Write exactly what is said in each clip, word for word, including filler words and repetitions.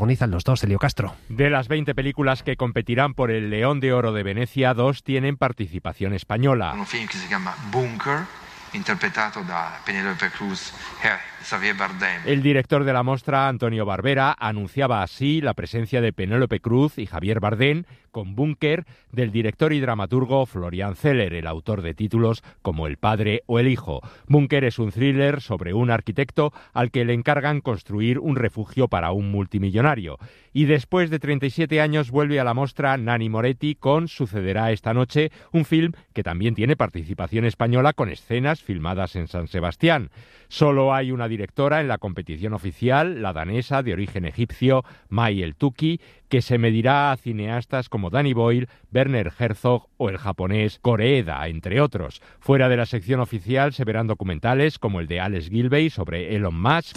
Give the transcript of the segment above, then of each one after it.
protagonizan los dos, Elio Castro. De las veinte películas que competirán por el León de Oro de Venecia, dos tienen participación española. Un film que se llama Bunker, interpretado da Penélope Cruz e Javier Bardem. El director de la mostra, Antonio Barbera, anunciaba así la presencia de Penélope Cruz y Javier Bardem con Bunker, del director y dramaturgo Florian Zeller, el autor de títulos como El padre o El hijo. Bunker es un thriller sobre un arquitecto al que le encargan construir un refugio para un multimillonario. Y después de treinta y siete años vuelve a la mostra Nanni Moretti con Sucederá esta noche, un film que también tiene participación española con escenas filmadas en San Sebastián. Solo hay una directora en la competición oficial, la danesa de origen egipcio, Mai El-Touki, que se medirá a cineastas como Danny Boyle, Werner Herzog o el japonés Koreeda, entre otros. Fuera de la sección oficial se verán documentales como el de Alex Gilbey sobre Elon Musk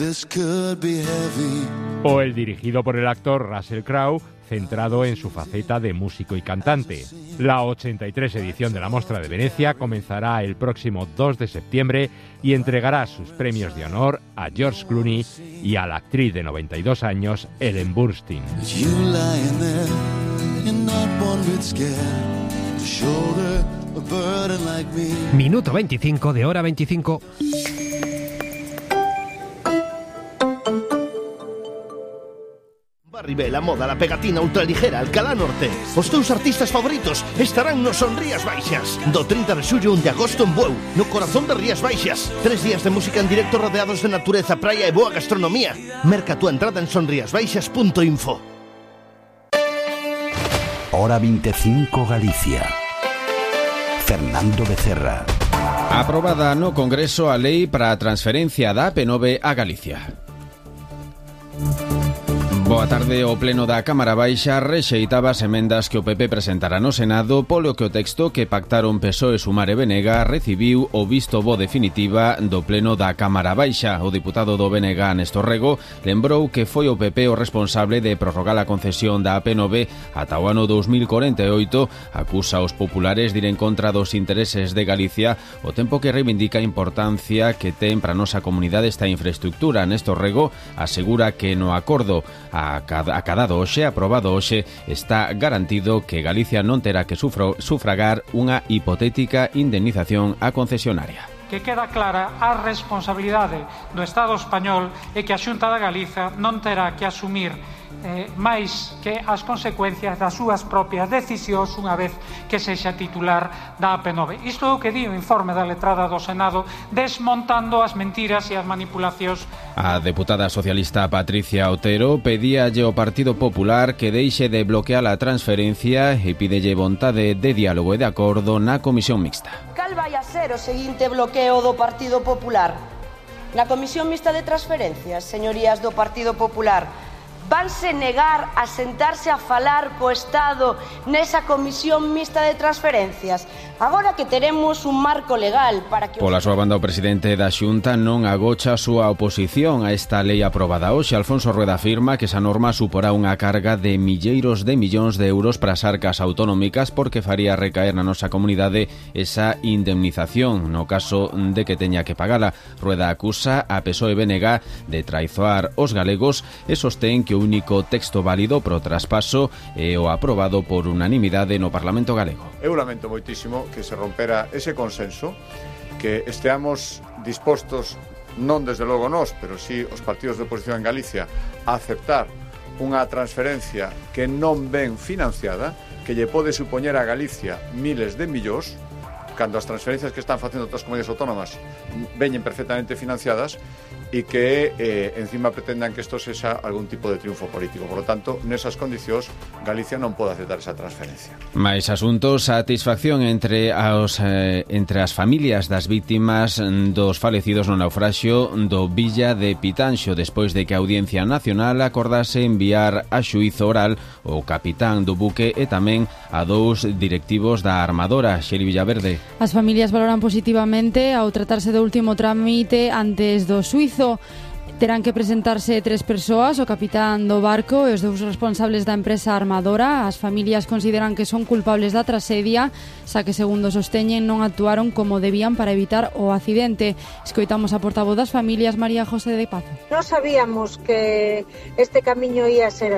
o el dirigido por el actor Russell Crowe, centrado en su faceta de músico y cantante. La ochenta y tres edición de la Mostra de Venecia comenzará el próximo dos de septiembre y entregará sus premios de honor a George Clooney y a la actriz de noventa y dos años, Ellen Burstyn. Minuto veinticinco de Hora veinticinco. Barribel, a moda, la pegatina ultraligera, Alcalá Norte. Os teus artistas favoritos estarán no Son Rías Baixas. Do trinta de xullo a un de agosto en Bueu, no corazón de Rías Baixas. Tres días de música en directo rodeados de natureza, praia e boa gastronomía. Merca túa entrada en sonriasbaixas punto info. Hora veinticinco Galicia. Fernando Becerra. Aprobada no Congreso a lei para a transferencia da A P nove a Galicia. Boa tarde. O Pleno da Cámara Baixa rexeitaba as emendas que o P P presentara no Senado, polo que o texto que pactaron P S O E, Sumar e B N G recibiu o visto bo definitiva do Pleno da Cámara Baixa. O diputado do B N G, Néstor Rego, lembrou que foi o P P o responsable de prorrogar a concesión da A P nove ata o ano dos mil corenta e oito, acusa aos populares de ir en contra dos intereses de Galicia, o tempo que reivindica a importancia que ten para a nosa comunidade esta infraestructura. Néstor Rego asegura que no acordo acadado hoxe, aprobado hoxe, está garantido que Galicia non terá que sufro, sufragar unha hipotética indemnización á concesionaria. Que queda clara a responsabilidade do Estado español e que a Xunta da Galiza non terá que asumir eh, máis que as consecuencias das súas propias decisións unha vez que sexa titular da A P nove. Isto é o que di o informe da letrada do Senado, desmontando as mentiras e as manipulacións. A deputada socialista Patricia Otero pedíalle ao Partido Popular que deixe de bloquear a transferencia e pídelle vontade de diálogo e de acordo na Comisión Mixta. Cal vai a ser o seguinte bloqueo do Partido Popular? Na Comisión Mixta de Transferencias, señorías do Partido Popular, vanse negar a sentarse a falar co Estado nesa Comisión Mixta de Transferencias? Agora que teremos un marco legal para que... Pola súa banda, o presidente da Xunta non agocha a súa oposición a esta lei aprobada hoxe. Alfonso Rueda afirma que esa norma suporá unha carga de milleiros de millóns de euros para as arcas autonómicas porque faría recaer na nosa comunidade esa indemnización no caso de que teña que pagala. Rueda acusa a P S O E e B N G de traizoar os galegos e sostén que o único texto válido pro traspaso é o aprobado por unanimidade no Parlamento galego. Eu lamento moitísimo que se rompera ese consenso, que esteamos dispostos, non desde logo nós, pero sí os partidos de oposición en Galicia, a aceptar unha transferencia que non ven financiada, que lle pode supoñer a Galicia miles de millóns, cando as transferencias que están facendo outras comunidades autónomas veñen perfectamente financiadas, e que eh, encima pretendan que isto sexa algún tipo de triunfo político. Por lo tanto, nesas condicións, Galicia non pode aceptar esa transferencia. Mais asuntos, satisfacción entre as, eh, entre as familias das vítimas dos falecidos no naufraxio do Villa de Pitanxo, despois de que a Audiencia Nacional acordase enviar a xuízo oral o capitán do buque e tamén a dous directivos da armadora, Xeli Villaverde. As familias valoran positivamente ao tratarse do último trámite antes do xuízo. Terán que presentarse tres persoas, o capitán do barco e os dous responsables da empresa armadora. As familias consideran que son culpables da traxedia, xa que, segundo sosteñen, non actuaron como debían para evitar o accidente. Escoitamos a portavoz das familias, María José de Pazo. Non sabíamos que este camiño ia ser